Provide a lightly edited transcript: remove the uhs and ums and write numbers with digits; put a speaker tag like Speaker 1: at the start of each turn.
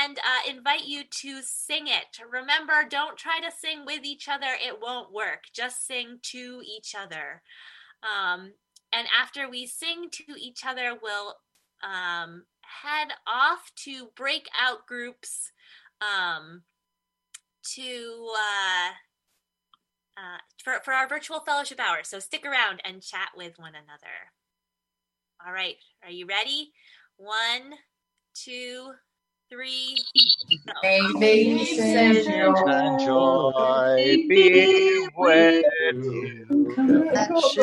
Speaker 1: and invite you to sing it. Remember, don't try to sing with each other. It won't work. Just sing to each other. And after we sing to each other, we'll head off to breakout groups for our virtual fellowship hour. So stick around and chat with one another. All right, are you ready? 1, 2, 3.
Speaker 2: May peace and joy
Speaker 3: be with you.